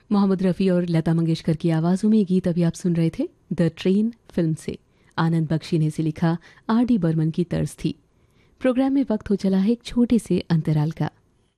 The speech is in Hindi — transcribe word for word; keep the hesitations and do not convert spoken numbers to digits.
मोहम्मद रफ़ी और लता मंगेशकर की आवाज़ों में ये गीत अभी आप सुन रहे थे द ट्रेन फिल्म से। आनंद बख्शी ने इसे लिखा, आर डी बर्मन की तर्ज थी। प्रोग्राम में वक्त हो चला है एक छोटे से अंतराल का।